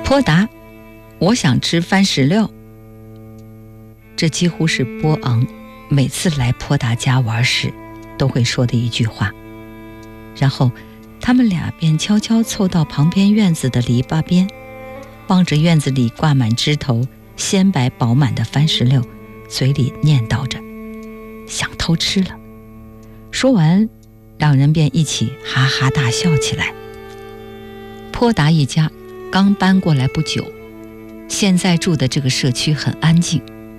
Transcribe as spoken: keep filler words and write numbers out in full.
坡达，我想吃番石榴。这几乎是波昂每次来坡达家玩时都会说的一句话。然后他们俩便悄悄凑到旁边院子的篱笆边，望着院子里挂满枝头鲜白饱满的番石榴，嘴里念叨着想偷吃了。说完，两人便一起哈哈大笑起来。坡达一家刚搬过来不久，现在住的这个社区很安静，